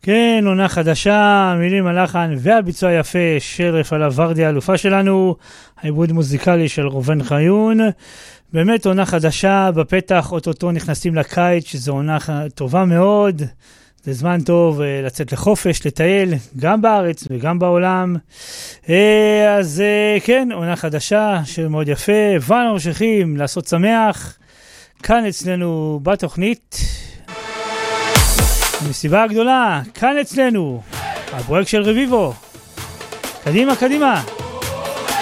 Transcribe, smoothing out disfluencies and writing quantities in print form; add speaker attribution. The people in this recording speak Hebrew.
Speaker 1: כן, עונה חדשה, מילים הלחן והביצוע יפה של רפאלה ורדיה, האלופה שלנו, העיבוד מוזיקלי של ראובן חיון. באמת עונה חדשה, בפתח אוטוטו נכנסים לקיץ, שזו עונה טובה מאוד. זה זמן טוב לצאת לחופש, לטייל, גם בארץ וגם בעולם. אז כן, עונה חדשה שמאוד יפה, ואנו ממשיכים לעשות שמח. כאן אצלנו בתוכנית, המסיבה הגדולה, כאן אצלנו, הפרויקט של רביבו. קדימה, קדימה.